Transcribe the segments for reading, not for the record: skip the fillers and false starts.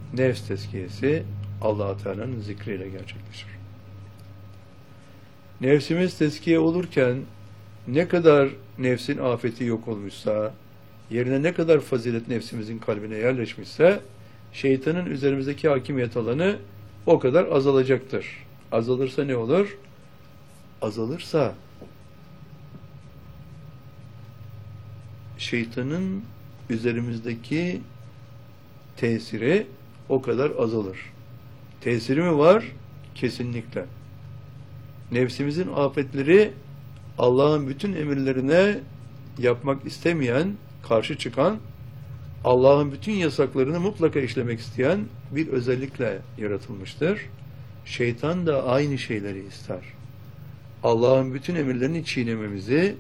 nefs tezkiyesi Allah-u Teala'nın zikriyle gerçekleşir. Nefsimiz tezkiye olurken ne kadar nefsin afeti yok olmuşsa, yerine ne kadar fazilet nefsimizin kalbine yerleşmişse, şeytanın üzerimizdeki hakimiyet alanı o kadar azalacaktır. Azalırsa ne olur? Azalırsa şeytanın üzerimizdeki tesiri o kadar azalır. Tesiri mi var? Kesinlikle. Nefsimizin afetleri Allah'ın bütün emirlerine yapmak istemeyen, karşı çıkan, Allah'ın bütün yasaklarını mutlaka işlemek isteyen bir özellikle yaratılmıştır. Şeytan da aynı şeyleri ister. Allah'ın bütün emirlerini çiğnememizi,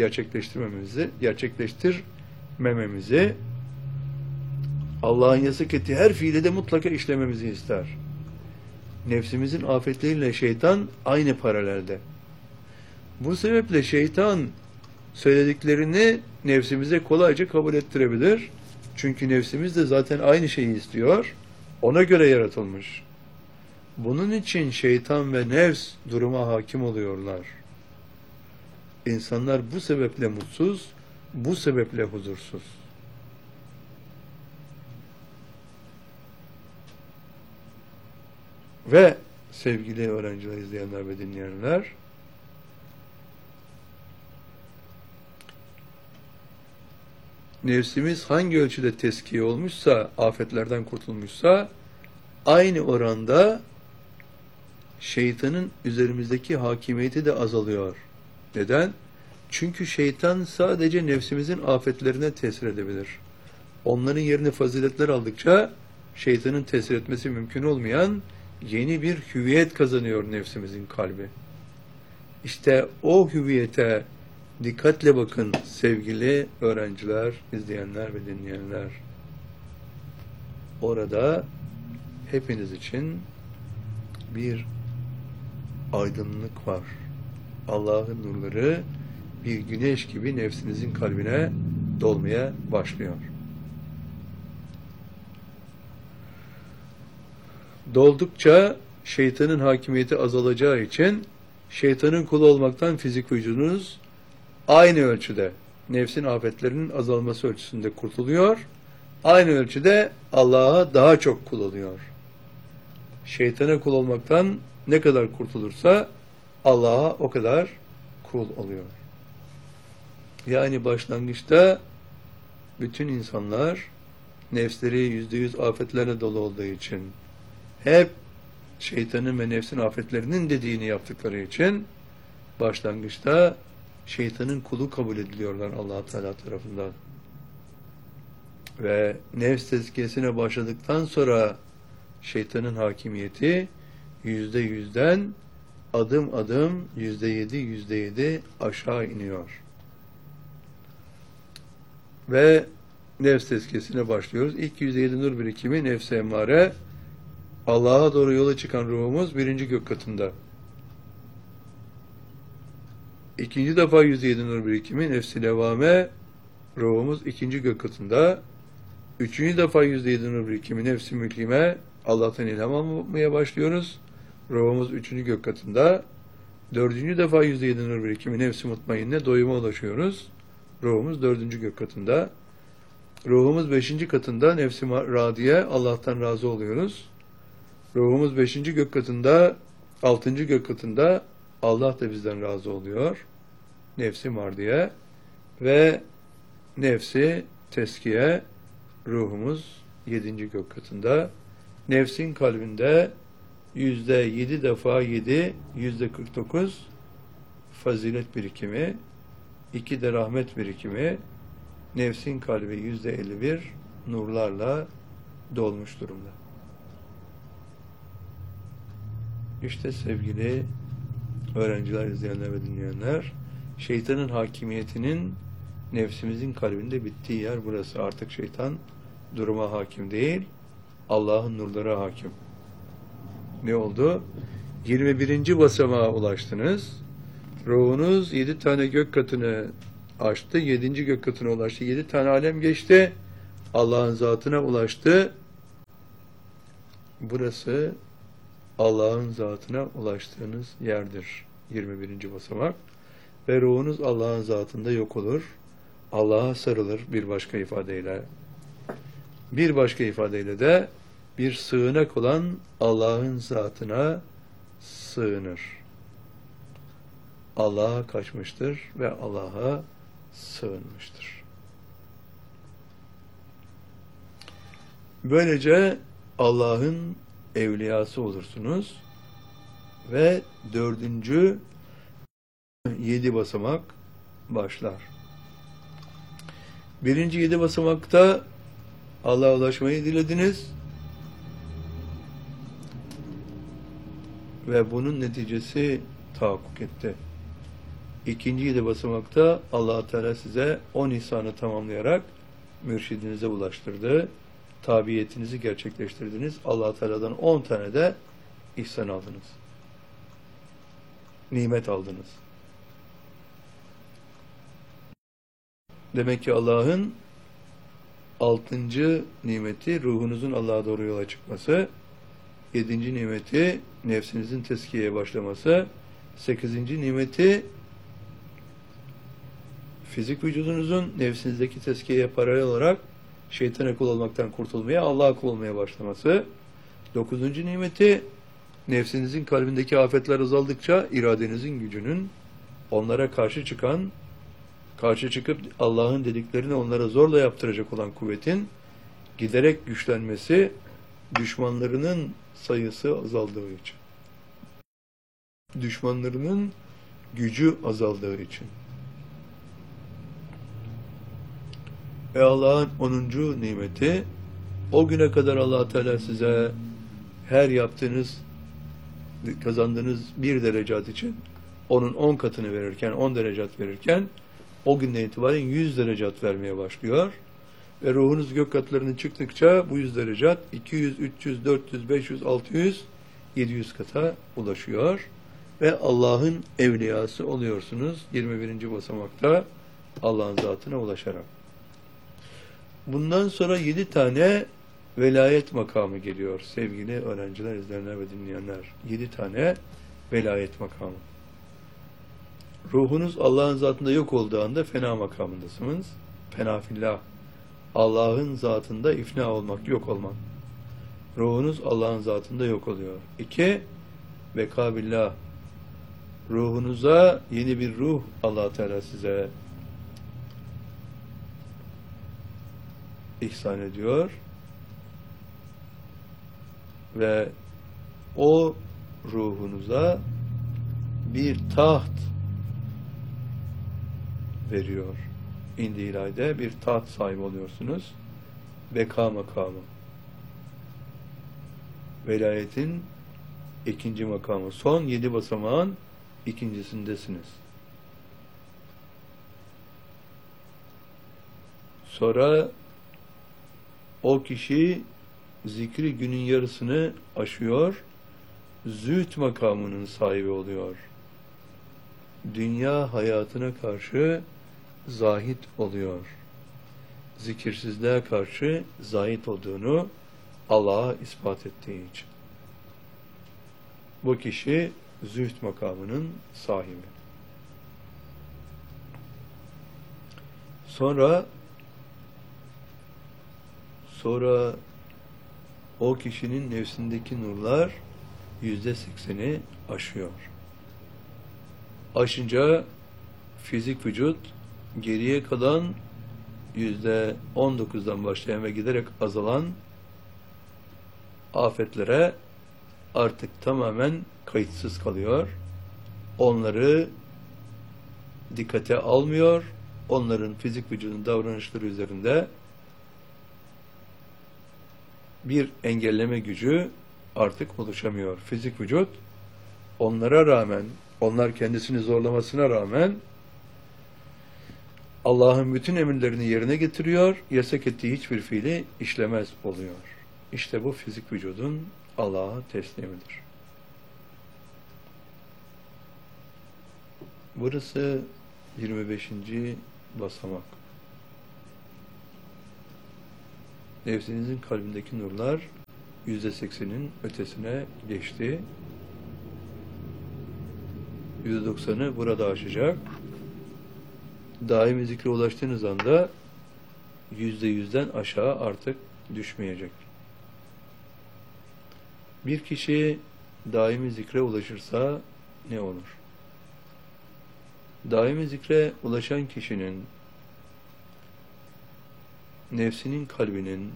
gerçekleştirmememizi, Allah'ın yasak ettiği her fiili de mutlaka işlememizi ister. Nefsimizin afetleriyle şeytan aynı paralelde. Bu sebeple şeytan söylediklerini nefsimize kolayca kabul ettirebilir. Çünkü nefsimiz de zaten aynı şeyi istiyor. Ona göre yaratılmış. Bunun için şeytan ve nefs duruma hakim oluyorlar. İnsanlar bu sebeple mutsuz, bu sebeple huzursuz. Ve sevgili öğrenciler, izleyenler ve dinleyenler, nefsimiz hangi ölçüde teskiye olmuşsa, afetlerden kurtulmuşsa, aynı oranda şeytanın üzerimizdeki hakimiyeti de azalıyor. Neden? Çünkü şeytan sadece nefsimizin afetlerine tesir edebilir. Onların yerini faziletler aldıkça şeytanın tesir etmesi mümkün olmayan yeni bir hüviyet kazanıyor nefsimizin kalbi. İşte o hüviyete dikkatle bakın sevgili öğrenciler, izleyenler ve dinleyenler. Orada hepiniz için bir aydınlık var. Allah'ın nurları bir güneş gibi nefsinizin kalbine dolmaya başlıyor. Doldukça şeytanın hakimiyeti azalacağı için şeytanın kulu olmaktan fizik vücudunuz aynı ölçüde nefsin afetlerinin azalması ölçüsünde kurtuluyor. Aynı ölçüde Allah'a daha çok kul oluyor. Şeytana kul olmaktan ne kadar kurtulursa Allah'a o kadar kul oluyor. Yani başlangıçta bütün insanlar nefsleri %100 afetlerle dolu olduğu için, hep şeytanın ve nefsin afetlerinin dediğini yaptıkları için başlangıçta şeytanın kulu kabul ediliyorlar Allah Teala tarafından. Ve nefs tezkiyesine başladıktan sonra şeytanın hakimiyeti %100'den adım adım %7 aşağı iniyor. Ve nefs tezkiyesine başlıyoruz. İlk %7 nur birikimi nefs-i emmare, Allah'a doğru yola çıkan ruhumuz 1. gök katında. İkinci defa %7 nur birikimi nefs-i levvame, ruhumuz 2. gök katında. 3. defa %7 nur birikimi nefs-i mülhime, Allah'tan ilham almaya başlıyoruz. Ruhumuz 3. gök katında. 4. defa %7 nur birikimi nefs-i mutmainne, doyuma ulaşıyoruz. Ruhumuz 4. gök katında. Ruhumuz 5. katında nefs-i radiye, Allah'tan razı oluyoruz. Ruhumuz 5. gök katında, 6. gök katında Allah da bizden razı oluyor. Nefsi mardiye ve nefsi teskiye, ruhumuz 7. gök katında. Nefsin kalbinde %7 defa 7, %49 fazilet birikimi, 2 de rahmet birikimi, nefsin kalbi %51 nurlarla dolmuş durumda. İşte sevgili öğrenciler, izleyenler ve dinleyenler, şeytanın hakimiyetinin nefsimizin kalbinde bittiği yer burası. Artık şeytan duruma hakim değil, Allah'ın nurları hakim. Ne oldu? 21. basamağa ulaştınız. Ruhunuz 7 tane gök katını aştı, 7. gök katına ulaştı, 7 tane alem geçti, Allah'ın zatına ulaştı. Burası Allah'ın zatına ulaştığınız yerdir. 21. basamak. Ve ruhunuz Allah'ın zatında yok olur. Allah'a sarılır bir başka ifadeyle. Bir başka ifadeyle de bir sığınak olan Allah'ın zatına sığınır. Allah'a kaçmıştır ve Allah'a sığınmıştır. Böylece Allah'ın evliyası olursunuz ve 4. 7 basamak başlar. 1. 7 basamakta Allah'a ulaşmayı dilediniz ve bunun neticesi tahakkuk etti. 2. 7 basamakta Allah Teala size 10 ihsanı tamamlayarak mürşidinize ulaştırdı. Tabiyetinizi gerçekleştirdiniz. Allah Teala'dan 10 tane de ihsan aldınız. Nimet aldınız. Demek ki Allah'ın 6. nimeti ruhunuzun Allah'a doğru yola çıkması, 7. nimeti nefsinizin tezkiyeye başlaması, 8. nimeti fizik vücudunuzun nefsinizdeki tezkiyeye paralel olarak şeytana kul olmaktan kurtulmaya, Allah'a kul olmaya başlaması, 9. nimeti nefsinizin kalbindeki afetler azaldıkça iradenizin gücünün onlara karşı çıkıp Allah'ın dediklerini onlara zorla yaptıracak olan kuvvetin giderek güçlenmesi, düşmanlarının sayısı azaldığı için. Düşmanlarının gücü azaldığı için. Ve Allah'ın 10. nimeti, o güne kadar Allah Teala size her kazandığınız 1 derecat için onun 10 katını verirken, 10 derecat verirken, o günden itibaren 100 derecat vermeye başlıyor. Ve ruhunuz gök katlarına çıktıkça bu 100 derecat 200, 300, 400, 500, 600, 700 kata ulaşıyor. Ve Allah'ın evliyası oluyorsunuz 21. basamakta Allah'ın zatına ulaşarak. Bundan sonra 7 tane velayet makamı geliyor sevgili öğrenciler, izleyenler ve dinleyenler. 7 tane velayet makamı. Ruhunuz Allah'ın zatında yok olduğu anda fena makamındasınız. Fena fillah. Allah'ın zatında ifna olmak, yok olmak. Ruhunuz Allah'ın zatında yok oluyor. 2. Beka billah. Ruhunuza yeni bir ruh Allah Teala size ihsan ediyor. Ve o ruhunuza bir taht veriyor. İndi ilahide bir taht sahibi oluyorsunuz. Beka makamı. Velayetin 2. makamı. Son 7 basamağın ikincisindesiniz. Sonra o kişi zikri günün yarısını aşıyor, zühd makamının sahibi oluyor. Dünya hayatına karşı zahid oluyor. Zikirsizliğe karşı zahid olduğunu Allah'a ispat ettiği için. Bu kişi zühd makamının sahibi. Sonra o kişinin nefsindeki nurlar %80'i aşıyor. Aşınca fizik vücut geriye kalan %19'dan başlayan ve giderek azalan afetlere artık tamamen kayıtsız kalıyor. Onları dikkate almıyor. Onların fizik vücudun davranışları üzerinde bir engelleme gücü artık oluşamıyor. Fizik vücut onlara rağmen, onlar kendisini zorlamasına rağmen Allah'ın bütün emirlerini yerine getiriyor, yasak ettiği hiçbir fiili işlemez oluyor. İşte bu fizik vücudun Allah'a teslimidir. Burası 25. basamak. Nefsinizin kalbindeki nurlar %80'in ötesine geçti. %90'ı burada aşacak. Daimi zikre ulaştığınız anda %100'den aşağı artık düşmeyecek. Bir kişi daimi zikre ulaşırsa ne olur? Daimi zikre ulaşan kişinin nefsinin, kalbinin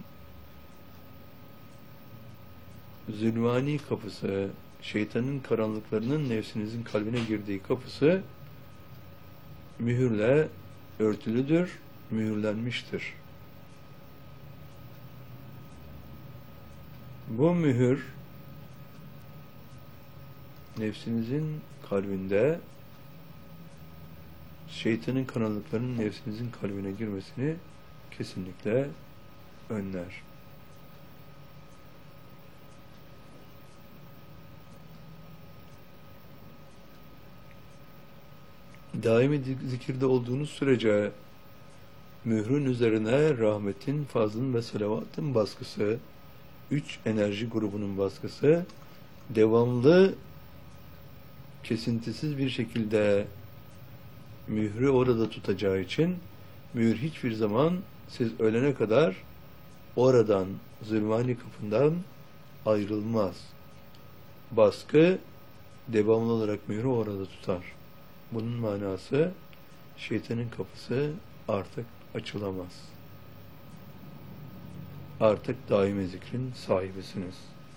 zulmani kapısı, şeytanın karanlıklarının nefsinizin kalbine girdiği kapısı mühürle örtülüdür, mühürlenmiştir. Bu mühür nefsinizin kalbinde şeytanın karanlıklarının nefsinizin kalbine girmesini kesinlikle önler. Daimi zikirde olduğunuz sürece mührün üzerine rahmetin, fazlın ve selavatın baskısı, 3 enerji grubunun baskısı devamlı, kesintisiz bir şekilde mührü orada tutacağı için mühür hiçbir zaman siz ölene kadar oradan, zulmani kapından ayrılmaz. Baskı devamlı olarak mührü orada tutar. Bunun manası şeytanın kapısı artık açılamaz. Artık daimi zikrin sahibisiniz.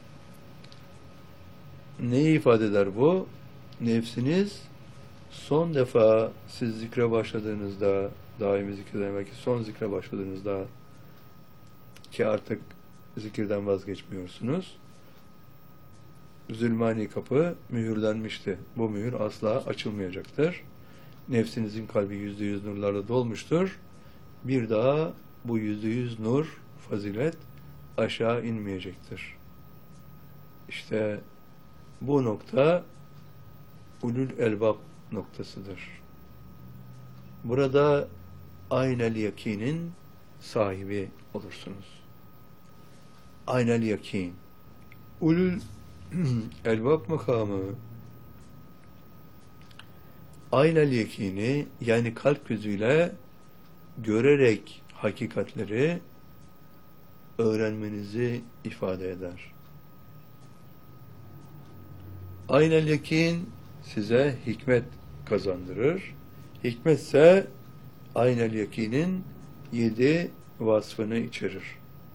Neyi ifade eder bu? Nefsiniz son defa siz zikre başladığınızda, daimi zikre demek ki son zikre başladığınızda ki artık zikirden vazgeçmiyorsunuz. Zulmani kapı mühürlenmişti. Bu mühür asla açılmayacaktır. Nefsinizin kalbi %100 nurlarla dolmuştur. Bir daha bu %100 nur, fazilet aşağı inmeyecektir. İşte bu nokta ulul elbab noktasıdır. Burada aynel yakinin sahibi olursunuz. Aynel yakin. Ulul elbab makamı aynel yakini, yani kalp gözüyle görerek hakikatleri öğrenmenizi ifade eder. Aynel yakin size hikmet kazandırır. Hikmetse aynel yakinin 7 vasfını içerir.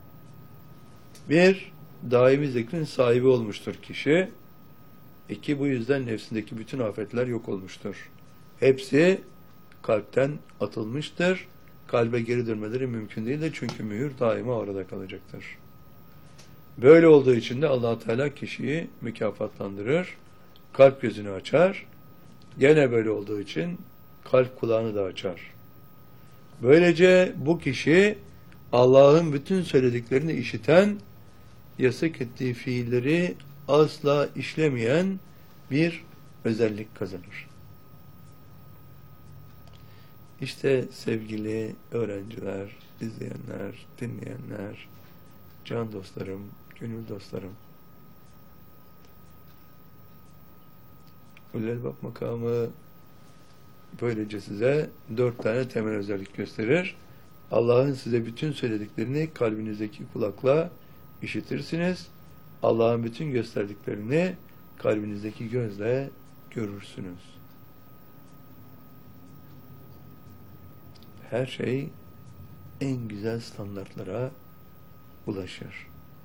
1. Daimi zikrin sahibi olmuştur kişi. 2. Bu yüzden nefsindeki bütün afetler yok olmuştur. Hepsi kalpten atılmıştır. Kalbe geri dönmeleri mümkün değildir. Çünkü mühür daima orada kalacaktır. Böyle olduğu için de Allah Teala kişiyi mükafatlandırır. Kalp gözünü açar. Gene böyle olduğu için kalp kulağını da açar. Böylece bu kişi Allah'ın bütün söylediklerini işiten, yasak ettiği fiilleri asla işlemeyen bir özellik kazanır. İşte sevgili öğrenciler, izleyenler, dinleyenler, can dostlarım, gönül dostlarım, Ulul Elbab makamı böylece size 4 tane temel özellik gösterir. Allah'ın size bütün söylediklerini kalbinizdeki kulakla işitirsiniz. Allah'ın bütün gösterdiklerini kalbinizdeki gözle görürsünüz. Her şey en güzel standartlara ulaşır.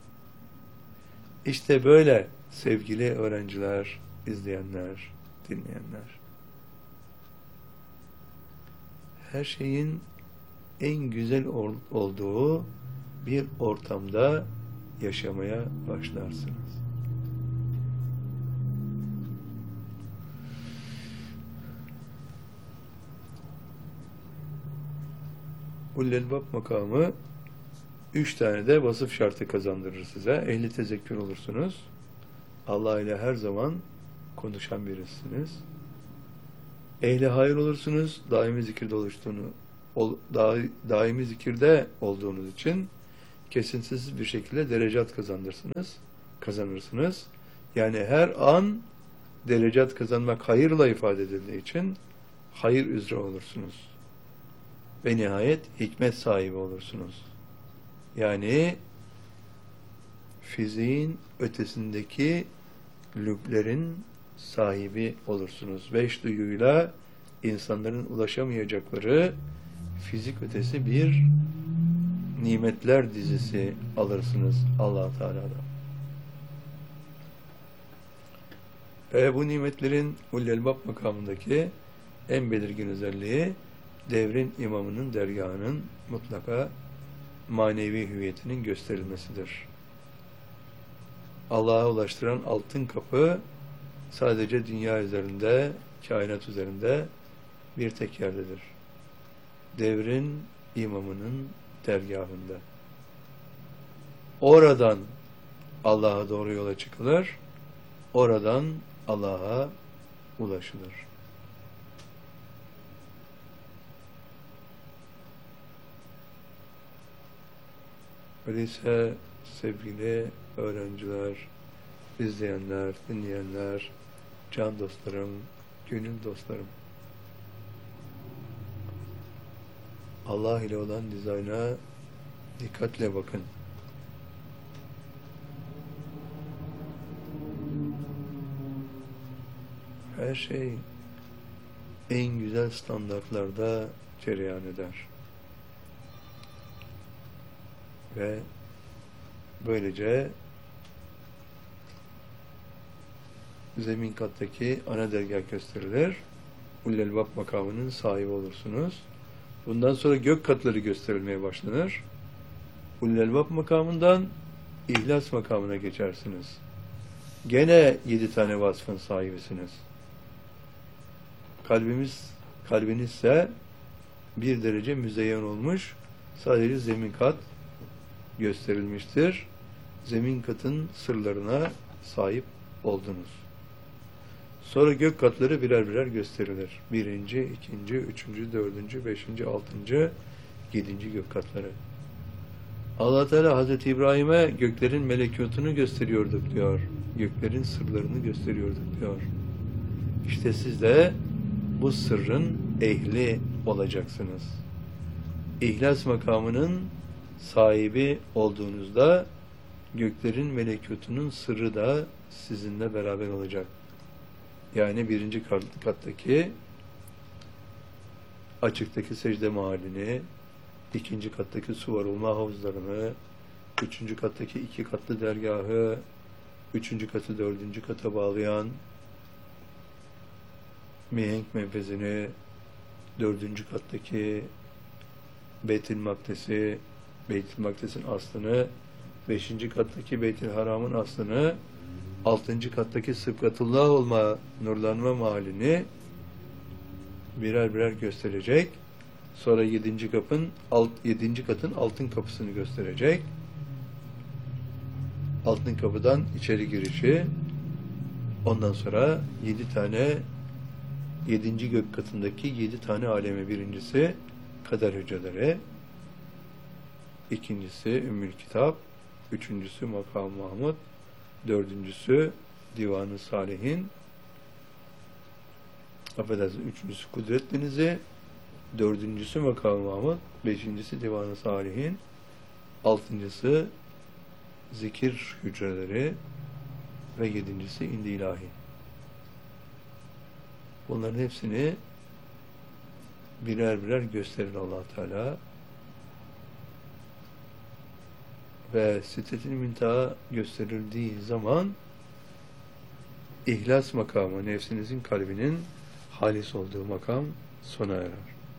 İşte böyle sevgili öğrenciler, izleyenler, dinleyenler. Her şeyin en güzel olduğu bir ortamda yaşamaya başlarsınız. Ulul Elbab makamı 3 tane de vasıf şartı kazandırır size. Ehli tezekkür olursunuz. Allah ile her zaman konuşan birisiniz. Ehli hayır olursunuz. Daimi zikirde daimi zikirde olduğunuz için kesintisiz bir şekilde derecat kazanırsınız. Yani her an derecat kazanmak hayırla ifade edildiği için hayır üzere olursunuz. Ve nihayet hikmet sahibi olursunuz. Yani fiziğin ötesindeki lüblerin sahibi olursunuz. 5 duyuyla insanların ulaşamayacakları fizik ötesi bir nimetler dizisi alırsınız Allah Teala'dan. Ve bu nimetlerin Ulul Elbab makamındaki en belirgin özelliği devrin imamının dergahının mutlaka manevi hüviyetinin gösterilmesidir. Allah'a ulaştıran altın kapı sadece dünya üzerinde, kainat üzerinde bir tek yerdedir. Devrin imamının dergahında. Oradan Allah'a doğru yola çıkılır, oradan Allah'a ulaşılır. Öyleyse sevgili öğrenciler, izleyenler, dinleyenler, can dostlarım, gönül dostlarım, Allah ile olan dizayna dikkatle bakın. Her şey en güzel standartlarda cereyan eder. Ve böylece zemin kattaki ana dergah gösterilir. Ulul Elbab makamının sahibi olursunuz. Bundan sonra gök katları gösterilmeye başlanır. Ulul Elbab makamından İhlas makamına geçersiniz. Gene 7 tane vasfın sahibisiniz. Kalbinizse bir derece müzeyyen olmuş, sadece zemin kat gösterilmiştir. Zemin katın sırlarına sahip oldunuz. Sonra gök katları birer birer gösterilir. 1., 2., 3., 4., 5., 6., 7. gök katları. Allah Teala Hazreti İbrahim'e göklerin melekutunu gösteriyorduk diyor. Göklerin sırlarını gösteriyorduk diyor. İşte siz de bu sırrın ehli olacaksınız. İhlas makamının sahibi olduğunuzda göklerin melekutunun sırrı da sizinle beraber olacak. Yani 1. kattaki açıktaki secde mahallini, 2. kattaki suvarulma havuzlarını, 3. kattaki 2 katlı dergahı, 3. katı 4. kata bağlayan mihenk menfezini, 4. kattaki Beyt-i Makdes'i, Beyt-i Makdes'in aslını, 5. kattaki Beyt-i Haram'ın aslını, 6. kattaki Sıbgatullah olma, nurlanma mahallini birer birer gösterecek. Sonra 7. katın altın kapısını gösterecek. Altın kapıdan içeri girişi, ondan sonra 7. gök katındaki 7 tane aleme. Birincisi kader hücreleri, ikincisi Ümmül Kitap, 3.'sü Makam Mahmud, 4.'sü Divan-ı Salihin, affedersiniz, 3.'sü Kudret Denizi, 4.'sü Makam Mahmud, 5.'si Divan-ı Salihin, 6.'sı Zikir hücreleri ve 7.'si İndi İlahi. Bunların hepsini birer birer gösterir Allah Teala. Ve Sidret-i Münteha gösterildiği zaman İhlas makamı, nefsinizin kalbinin halis olduğu makam sona erer.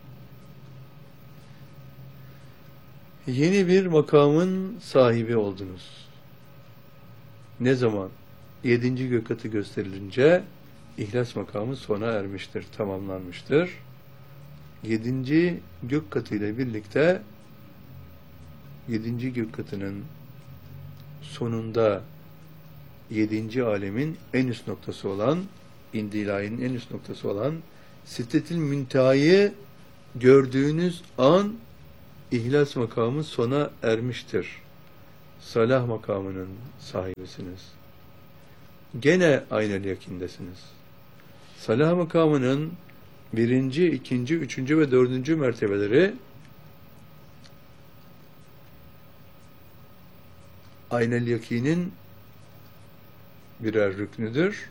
Yeni bir makamın sahibi oldunuz. Ne zaman? 7. gök katı gösterilince İhlas makamı sona ermiştir, tamamlanmıştır. 7. gök katı ile birlikte 7. gök katının sonunda 7. alemin en üst noktası olan, İndi İlahi'nin en üst noktası olan Sidret-i Münteha'yı gördüğünüz an İhlas makamı sona ermiştir. salah makamının sahibisiniz. Gene aynel yakindesiniz. Salah makamının birinci, ikinci, üçüncü ve dördüncü mertebeleri aynel yakinin birer rüknüdür.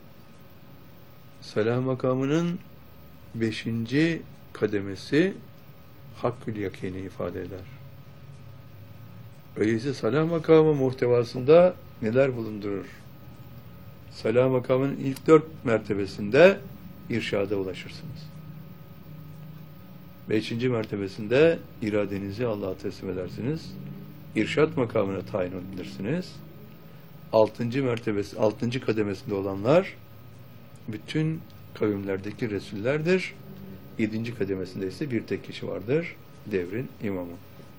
Salah makamının beşinci kademesi hakkül yakini ifade eder. Öyleyse salah makamı muhtevasında neler bulundurur? Salah makamının ilk 4 mertebesinde irşada ulaşırsınız. 5. mertebesinde iradenizi Allah'a teslim edersiniz. İrşad makamına tayin edilirsiniz. 6. mertebesi, 6. kademesinde olanlar bütün kavimlerdeki Resullerdir. 7. kademesinde ise bir tek kişi vardır. Devrin imamı.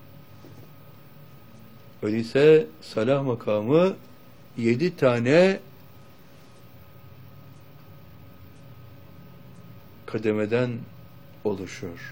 Öyleyse salah makamı 7 tane kademeden oluşur.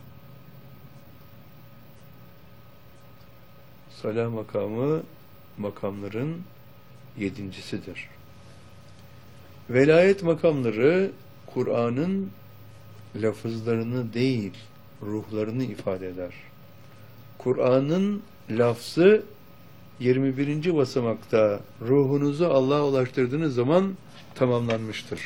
Salah makamı makamların 7.'sidir. Velayet makamları Kur'an'ın lafızlarını değil, ruhlarını ifade eder. Kur'an'ın lafzı 21. basamakta ruhunuzu Allah'a ulaştırdığınız zaman tamamlanmıştır.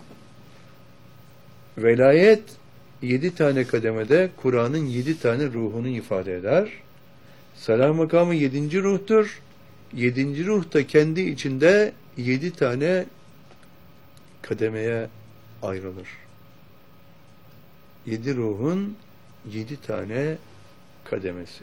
Velayet 7 tane kademede Kur'an'ın 7 tane ruhunu ifade eder. Salah makamı 7. ruhtur. 7. ruh da kendi içinde 7 tane kademeye ayrılır. 7 ruhun 7 tane kademesi.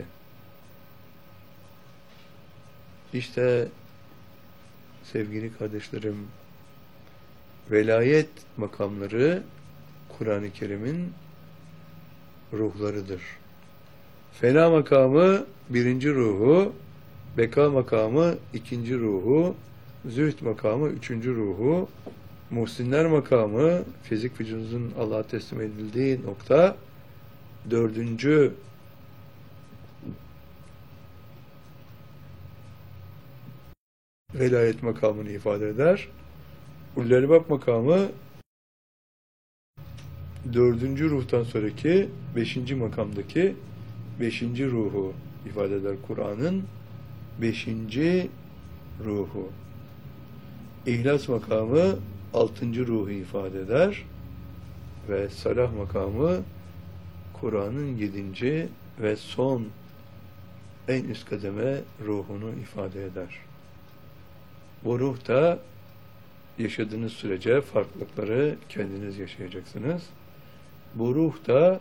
İşte sevgili kardeşlerim, velayet makamları Kur'an-ı Kerim'in ruhlarıdır. Fena makamı 1. ruhu, beka makamı 2. ruhu, zühd makamı 3. ruhu, muhsinler makamı fizik vücudunuzun Allah'a teslim edildiği nokta 4. velayet makamını ifade eder. Ulul-Albab makamı 4. ruhtan sonraki 5. makamdaki 5. ruhu ifade eder. Kur'an'ın 5. ruhu. İhlas makamı 6. ruhu ifade eder ve salah makamı Kur'an'ın 7. ve son en üst kademe ruhunu ifade eder. Bu ruh da yaşadığınız sürece farklılıkları kendiniz yaşayacaksınız. Bu ruh da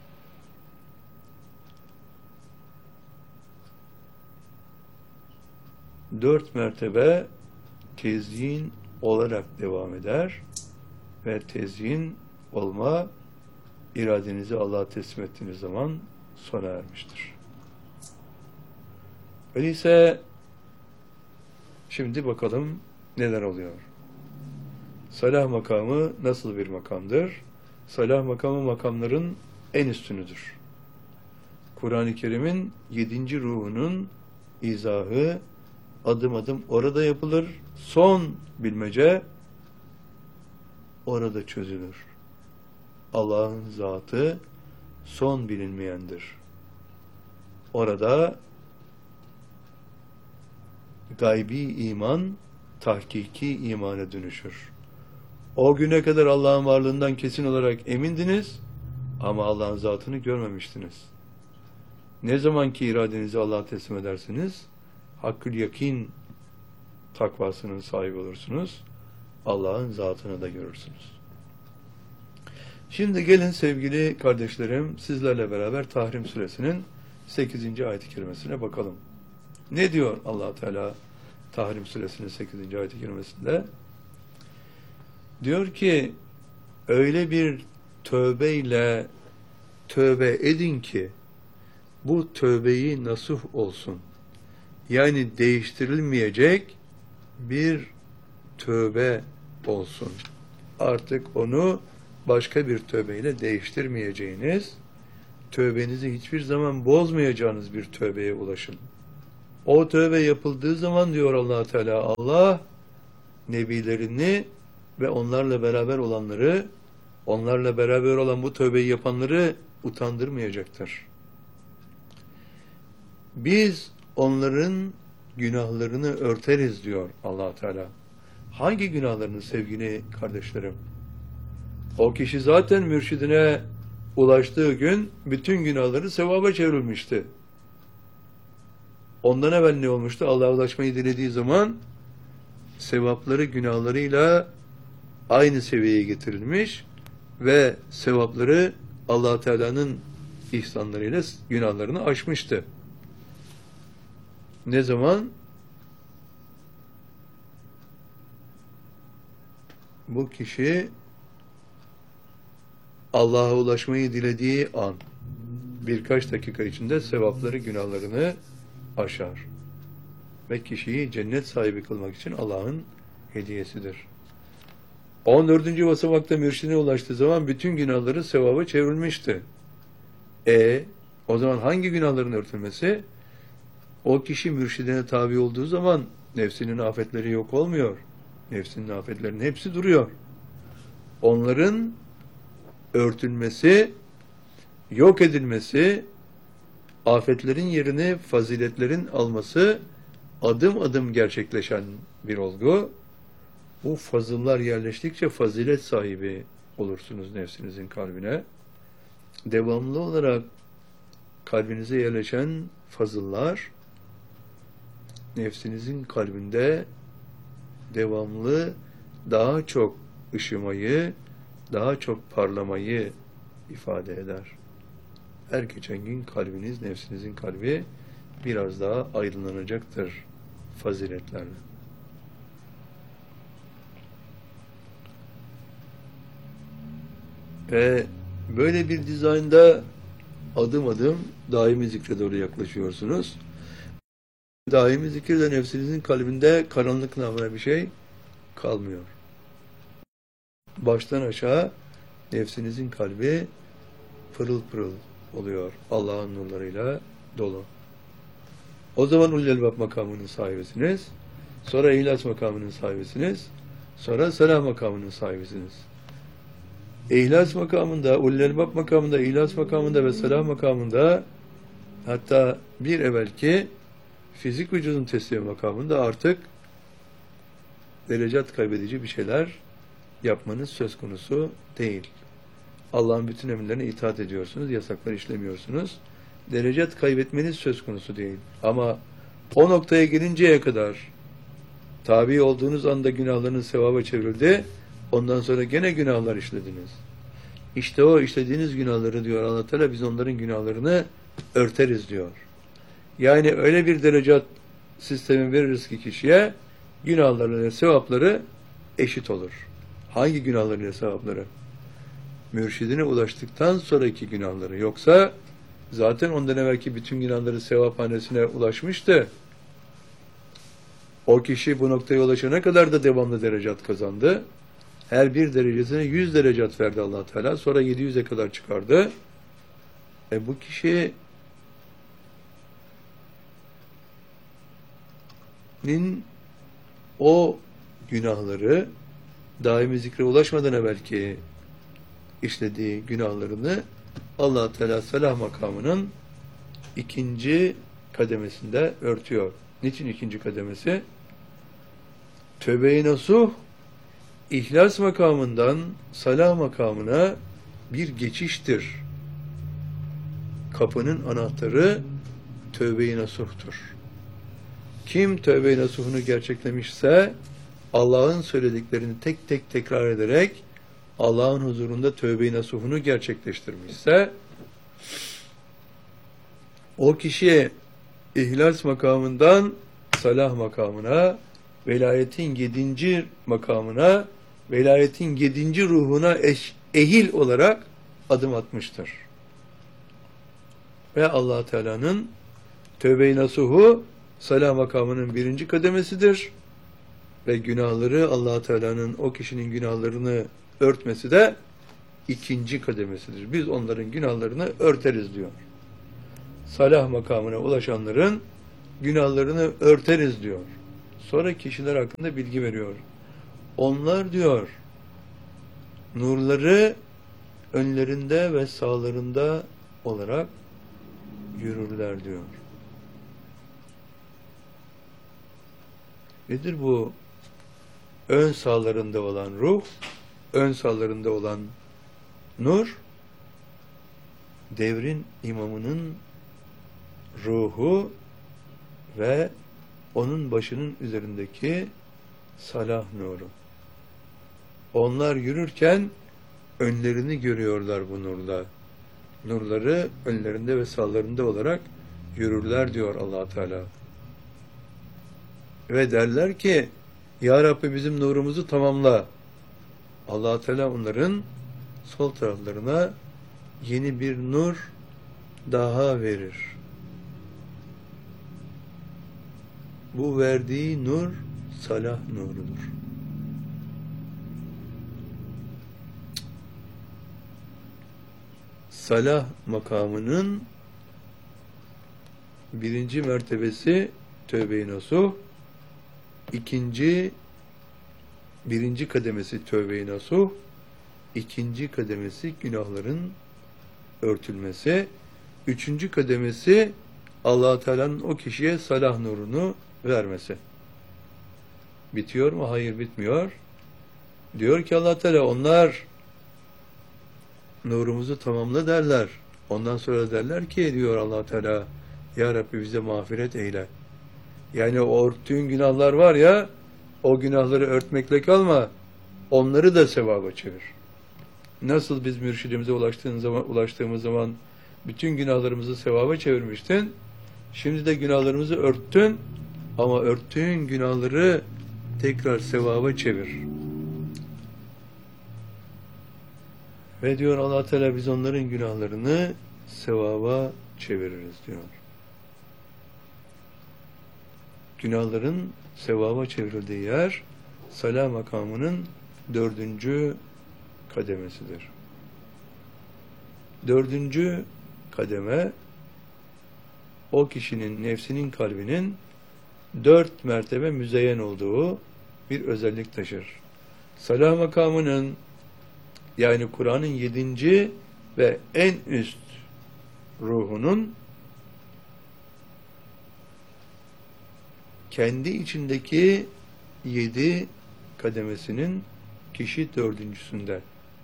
dört mertebe tezyin olarak devam eder ve tezyin olma iradenizi Allah'a teslim ettiğiniz zaman sona ermiştir. Öyleyse şimdi bakalım neler oluyor. Salah makamı nasıl bir makamdır? Salah makamı makamların en üstünüdür. Kur'an-ı Kerim'in 7. ruhunun izahı adım adım orada yapılır. Son bilmece orada çözülür. Allah'ın zatı son bilinmeyendir. Orada gaybi iman tahkiki imana dönüşür. O güne kadar Allah'ın varlığından kesin olarak emindiniz ama Allah'ın zatını görmemiştiniz. Ne zaman ki iradenizi Allah'a teslim edersiniz, hakkül yakin takvasının sahibi olursunuz. Allah'ın zatını da görürsünüz. Şimdi gelin sevgili kardeşlerim, sizlerle beraber Tahrim Suresinin 8. ayet-i kerimesine bakalım. Ne diyor Allah Teala Tahrim Suresinin 8. ayet-i kerimesinde? Diyor ki, öyle bir tövbeyle tövbe edin ki bu tövbeyi nasuh olsun. Yani değiştirilmeyecek bir tövbe olsun. Artık onu başka bir tövbeyle değiştirmeyeceğiniz, tövbenizi hiçbir zaman bozmayacağınız bir tövbeye ulaşın. O tövbe yapıldığı zaman diyor Allah Teala, Allah nebilerini ve onlarla beraber olanları, onlarla beraber olan bu tövbeyi yapanları utandırmayacaktır. Biz onların günahlarını örteriz diyor Allah Teala. Hangi günahlarını sevgili kardeşlerim? O kişi zaten mürşidine ulaştığı gün bütün günahları sevaba çevrilmişti. Ondan evvel ne olmuştu? Allah'a ulaşmayı dilediği zaman sevapları günahlarıyla aynı seviyeye getirilmiş ve sevapları Allah Teala'nın ihsanlarıyla günahlarını aşmıştı. Ne zaman? Bu kişi Allah'a ulaşmayı dilediği an, birkaç dakika içinde sevapları günahlarını aşar. Ve kişiyi cennet sahibi kılmak için Allah'ın hediyesidir. 14. basamakta mürşidine ulaştığı zaman bütün günahları sevaba çevrilmişti. O zaman hangi günahların örtülmesi? O kişi mürşidine tabi olduğu zaman nefsinin afetleri yok olmuyor. Nefsinin afetlerinin hepsi duruyor. Onların örtülmesi, yok edilmesi, afetlerin yerini faziletlerin alması adım adım gerçekleşen bir olgu. Bu fazıllar yerleştikçe fazilet sahibi olursunuz nefsinizin kalbine. Devamlı olarak kalbinize yerleşen fazıllar nefsinizin kalbinde devamlı daha çok ışımayı, daha çok parlamayı ifade eder. Her geçen gün kalbiniz, nefsinizin kalbi biraz daha aydınlanacaktır faziletlerle. Ve böyle bir dizaynda adım adım daimi zikre doğru yaklaşıyorsunuz. Daimi zikirle nefsinizin kalbinde karanlık namına bir şey kalmıyor. Baştan aşağı nefsinizin kalbi pırıl pırıl oluyor. Allah'ın nurlarıyla dolu. O zaman Ulul Elbab makamının sahibisiniz. Sonra İhlas makamının sahibisiniz. Sonra Selah makamının sahibisiniz. İhlas makamında, Ulul Elbab makamında, İhlas makamında ve Selah makamında, hatta bir evvelki fizik vücudun teslimi makamında artık derecat kaybedici bir şeyler yapmanız söz konusu değil. Allah'ın bütün emirlerine itaat ediyorsunuz, yasaklar işlemiyorsunuz. Derecat kaybetmeniz söz konusu değil. Ama o noktaya gelinceye kadar tabi olduğunuz anda günahlarınız sevaba çevrildi. Ondan sonra gene günahlar işlediniz. İşte o işlediğiniz günahları diyor Allah Teala, biz onların günahlarını örteriz diyor. Yani öyle bir derecat sistemi veririz ki kişiye günahlarıyla sevapları eşit olur. Hangi günahlarıyla sevapları? Mürşidine ulaştıktan sonraki günahları. Yoksa zaten ondan evvelki bütün günahları sevaphanesine ulaşmıştı. O kişi bu noktaya ulaşana kadar da devamlı derecat kazandı. Her bir derecesine 100 derecat verdi Allah Teala. Sonra 700'e kadar çıkardı. Bu kişinin o günahları daimi zikre ulaşmadan evvelki işlediği günahlarını Allah Teala Selah makamının ikinci kademesinde örtüyor. Niçin ikinci kademesi? Tövbe-i nasuh İhlas makamından Salah makamına bir geçiştir. Kapının anahtarı tövbe-i nasuhtur. Kim tövbe-i nasuhunu gerçeklemişse, Allah'ın söylediklerini tek tek tekrar ederek Allah'ın huzurunda tövbe-i nasuhunu gerçekleştirmişse, o kişiye İhlas makamından Salah makamına, velayetin 7. makamına, velayetin 7. ruhuna ehil olarak adım atmıştır. Ve Allah Teala'nın tövbe-i nasuhu Salah makamının 1. kademesidir. Ve günahları Allah Teala'nın o kişinin günahlarını örtmesi de 2. kademesidir. Biz onların günahlarını örteriz diyor. Salah makamına ulaşanların günahlarını örteriz diyor. Sonra kişiler hakkında bilgi veriyor. Onlar diyor, nurları önlerinde ve sağlarında olarak yürürler diyor. Nedir bu? Ön sağlarında olan ruh, ön sağlarında olan nur, devrin imamının ruhu ve onun başının üzerindeki salah nuru. Onlar yürürken önlerini görüyorlar bu nurla. Nurları önlerinde ve sağlarında olarak yürürler diyor Allah Teala. Ve derler ki, Ya Rabbi bizim nurumuzu tamamla. Allah Teala onların sol taraflarına yeni bir nur daha verir. Bu verdiği nur salah nurudur. Salah makamının birinci mertebesi tövbe-i nasuh, birinci kademesi tövbe-i nasuh, ikinci kademesi günahların örtülmesi, üçüncü kademesi Allah Teala'nın o kişiye salah nurunu vermesi. Bitiyor mu? Hayır, bitmiyor. Diyor ki Allah Teala, onlar nurumuzu tamamla derler. Ondan sonra derler ki, diyor Allah Teala, Ya Rabbi bize mağfiret eyle. Yani o örttüğün günahlar var ya, o günahları örtmekle kalma, onları da sevaba çevir. Nasıl biz mürşidimize ulaştığımız zaman bütün günahlarımızı sevaba çevirmiştin, şimdi de günahlarımızı örttün, ama örttüğün günahları tekrar sevaba çevir. Ve diyor Allah Teala, biz onların günahlarını sevaba çeviririz diyor. Günahların sevaba çevrildiği yer, salah makamının 4. kademesidir. 4. kademe, o kişinin, nefsinin, kalbinin 4 mertebe müzeyyen olduğu bir özellik taşır. Salah makamının, yani Kur'an'ın 7. ve en üst ruhunun kendi içindeki 7 kademesinin kişi 4.'sünde.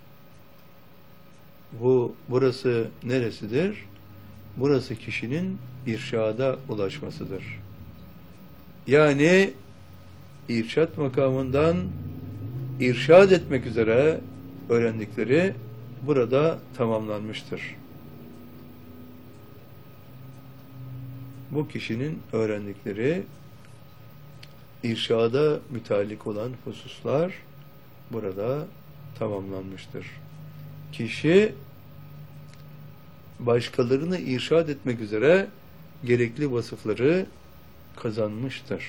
Burası neresidir? Burası kişinin irşada ulaşmasıdır. Yani irşat makamından irşad etmek üzere öğrendikleri burada tamamlanmıştır. Bu kişinin öğrendikleri, irşada müteallik olan hususlar burada tamamlanmıştır. Kişi başkalarını irşad etmek üzere gerekli vasıfları kazanmıştır.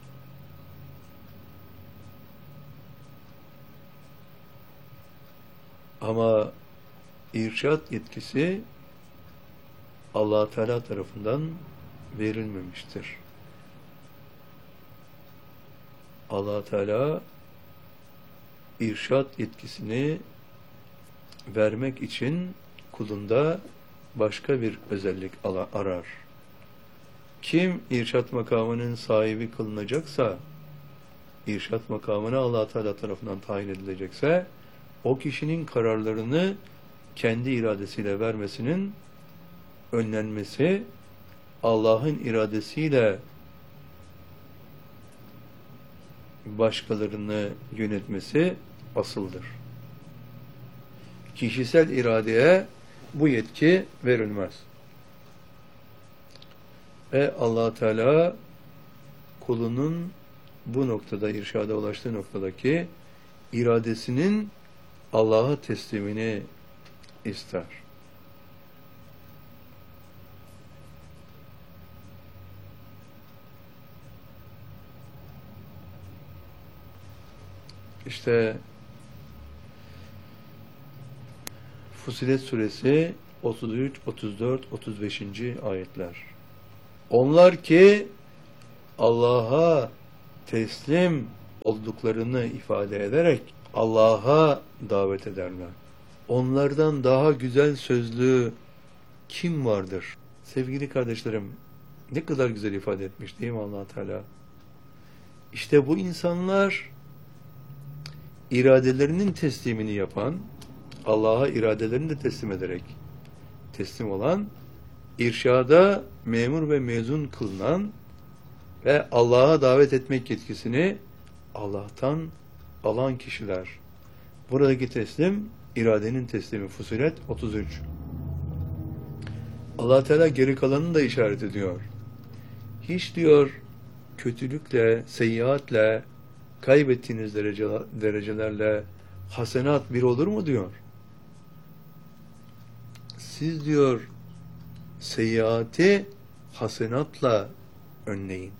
Ama irşad yetkisi Allah Teala tarafından verilmemiştir. Allah Teala irşad yetkisini vermek için kulunda başka bir özellik arar. Kim irşad makamının sahibi kılınacaksa, irşad makamına Allah Teala tarafından tayin edilecekse, o kişinin kararlarını kendi iradesiyle vermesinin önlenmesi, Allah'ın iradesiyle başkalarını yönetmesi asıldır. Kişisel iradeye bu yetki verilmez. Ve Allah Teala kulunun bu noktada, irşada ulaştığı noktadaki iradesinin Allah'a teslimini ister. İşte Fussilet suresi 33, 34, 35. ayetler. Onlar ki Allah'a teslim olduklarını ifade ederek Allah'a davet ederler. Onlardan daha güzel sözlü kim vardır? Sevgili kardeşlerim, ne kadar güzel ifade etmiş değil mi Allah Teala? İşte bu insanlar iradelerinin teslimini yapan, Allah'a iradelerini de teslim ederek teslim olan, irşada memur ve mezun kılınan ve Allah'a davet etmek yetkisini Allah'tan alan kişiler. Buradaki teslim, iradenin teslimi. Fussilet 33. Allah Teala geri kalanını da işaret ediyor. Hiç diyor kötülükle, seyyiatle, kaybettiğiniz derecelerle hasenat bir olur mu diyor. Siz diyor seyyiati hasenatla önleyin.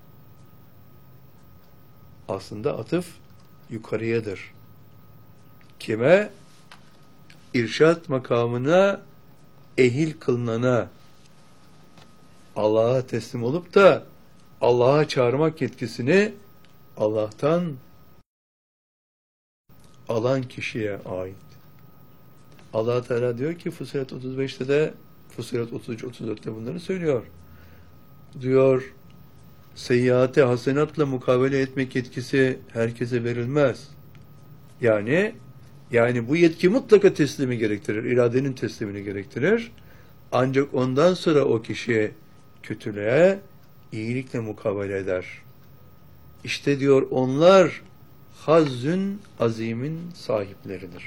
Aslında atıf yukarıyadır. Kime? İrşad makamına ehil kılınana, Allah'a teslim olup da Allah'a çağırmak yetkisini Allah'tan alan kişiye ait. Allah Teala diyor ki Fussilet 35'te de, Fussilet 33-34'te bunları söylüyor. Diyor, seyyiate hasenatla mukabele etmek yetkisi herkese verilmez. Yani bu yetki mutlaka teslimi gerektirir, iradenin teslimini gerektirir. Ancak ondan sonra o kişi kötülüğe iyilikle mukabele eder. İşte diyor onlar hazzün azimin sahipleridir.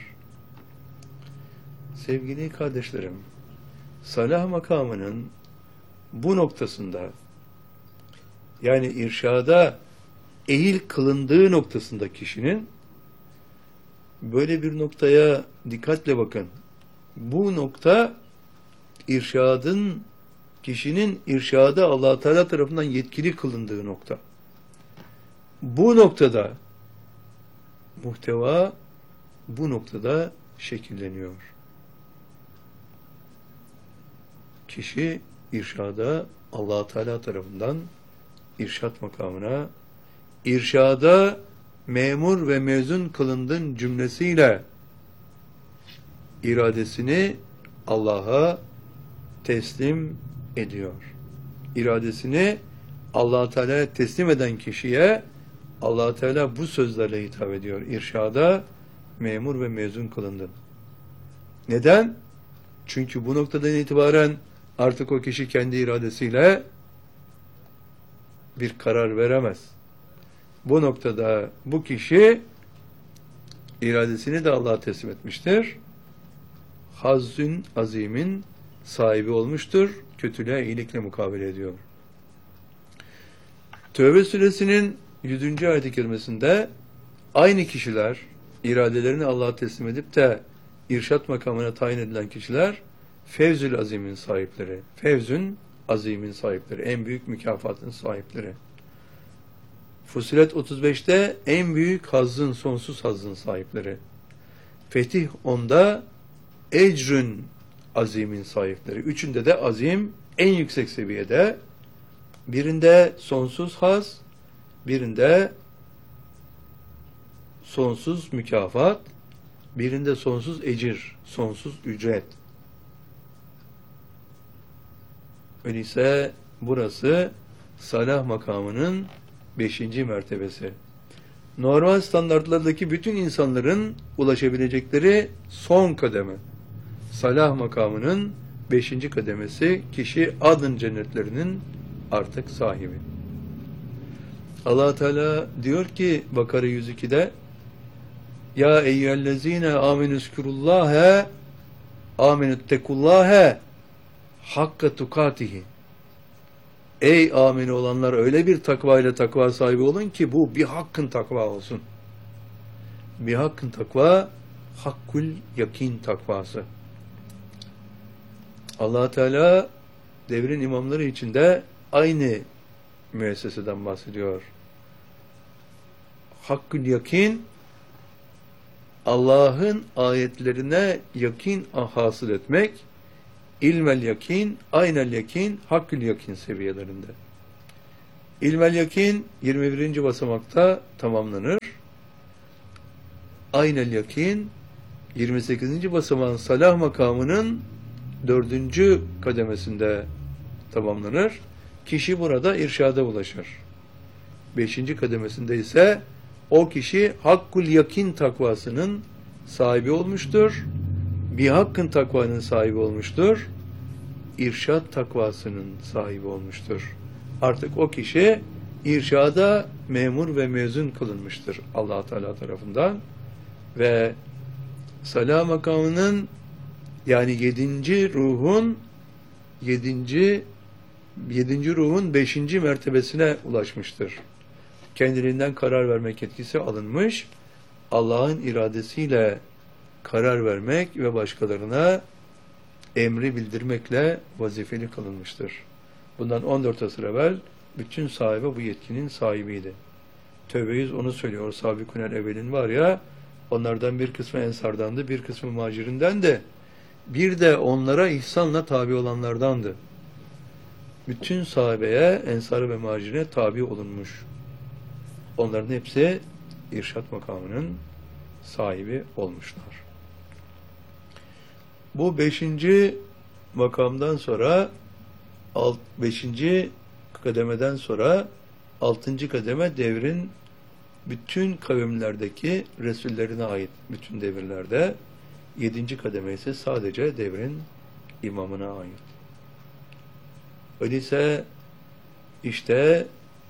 Sevgili kardeşlerim, salah makamının bu noktasında, yani irşada ehil kılındığı noktasında kişinin, böyle bir noktaya dikkatle bakın. Bu nokta kişinin irşada Allah Teala tarafından yetkili kılındığı nokta. Bu noktada muhteva bu noktada şekilleniyor. Kişi irşada Allah Teala tarafından irşat makamına, irşada memur ve mezun kılındın cümlesiyle iradesini Allah'a teslim ediyor. İradesini Allah Teala'ya teslim eden kişiye Allah Teala bu sözlerle hitap ediyor. İrşada memur ve mezun kılındın. Neden? Çünkü bu noktadan itibaren artık o kişi kendi iradesiyle bir karar veremez. Bu noktada bu kişi iradesini de Allah'a teslim etmiştir. Hazzün azimin sahibi olmuştur. Kötülüğe iyilikle mukabele ediyor. Tövbe suresinin 100. ayet-i kerimesinde aynı kişiler, iradelerini Allah'a teslim edip de irşat makamına tayin edilen kişiler fevzül azimin sahipleri. Fevzün azimin sahipleri. En büyük mükafatın sahipleri. Fussilet 35'te en büyük hazzın, sonsuz hazzın sahipleri. Fetih 10'da ecrün azimin sahipleri. Üçünde de azim en yüksek seviyede. Birinde sonsuz haz, birinde sonsuz mükafat, birinde sonsuz ecir, sonsuz ücret. Öyleyse burası salah makamının 5. mertebesi. Normal standartlardaki bütün insanların ulaşabilecekleri son kademe. Salah makamının 5. kademesi, kişi adın cennetlerinin artık sahibi. Allah Teala diyor ki Bakara 102'de Ya eyyühellezine amenüzkurullâhe amenüttekullâhe hakka tukatihi. Ey amin olanlar, öyle bir takva ile takva sahibi olun ki bu bir hakkın takva olsun. Bir hakkın takva, hakkul yakin takvası. Allah Teala devrin imamları içinde aynı müesseseden bahsediyor. Hakkul yakin, Allah'ın ayetlerine yakin hasıl etmek, ilmel yakin, aynel yakin, hakkül yakin seviyelerinde. İlmel yakin 21. basamakta tamamlanır. Aynel yakin 28. basamağın salah makamının 4. kademesinde tamamlanır. Kişi burada irşada ulaşır. 5. kademesinde ise o kişi hakkul yakin takvasının sahibi olmuştur. Bir hakkın takvanın sahibi olmuştur. İrşad takvasının sahibi olmuştur. Artık o kişi irşada memur ve mezun kılınmıştır Allah Teala tarafından ve salah makamının yani 7. ruhun 7. ruhun 5. mertebesine ulaşmıştır. Kendiliğinden karar vermek yetkisi alınmış, Allah'ın iradesiyle karar vermek ve başkalarına emri bildirmekle vazifeli kılınmıştır. Bundan 14 asır evvel bütün sahibi bu yetkinin sahibiydi. Tevbe 100 onu söylüyor. Sabikûnel evvelin var ya, onlardan bir kısmı ensardandı, bir kısmı muhacirinden de, bir de onlara ihsanla tabi olanlardandı. Bütün sahabeye, ensar ve muhacirine tabi olunmuş. Onların hepsi irşat makamının sahibi olmuşlar. Bu 5. makamdan sonra 5. kademeden sonra 6. kademe devrin bütün kavimlerdeki Resullerine ait bütün devirlerde. 7. kademe ise sadece devrin imamına ait. Öyleyse işte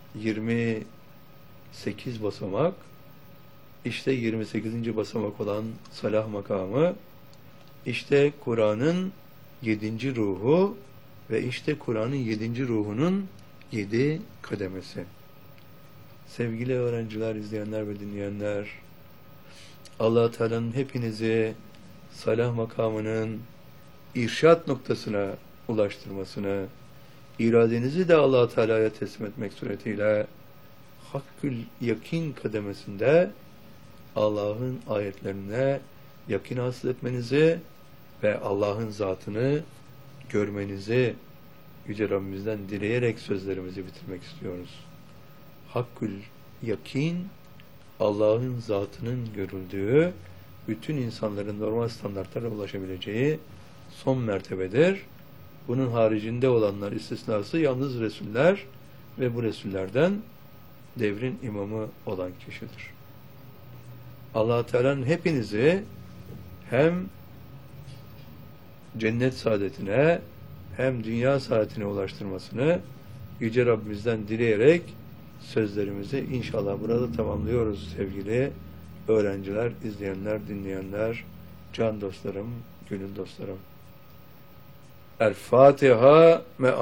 28 basamak, işte 28. basamak olan salah makamı, işte Kur'an'ın 7. ruhu ve işte Kur'an'ın 7. ruhunun 7 kademesi. Sevgili öğrenciler, izleyenler ve dinleyenler, Allah Teala'nın hepinizi salah makamının irşat noktasına ulaştırmasını, iradenizi de Allah Teala'ya teslim etmek suretiyle hakkül yakin kademesinde Allah'ın ayetlerine yakin hasıl etmenizi ve Allah'ın zatını görmenizi Yüce Rabbimizden dileyerek sözlerimizi bitirmek istiyoruz. Hakkül yakin, Allah'ın zatının görüldüğü, bütün insanların normal standartlara ulaşabileceği son mertebedir. Bunun haricinde olanlar istisnası yalnız Resuller ve bu Resullerden devrin imamı olan kişidir. Allah Teala'nın hepinizi hem cennet saadetine hem dünya saadetine ulaştırmasını Yüce Rabbimizden dileyerek sözlerimizi inşallah burada tamamlıyoruz sevgili öğrenciler, izleyenler, dinleyenler, can dostlarım, gönül dostlarım. El Fatiha.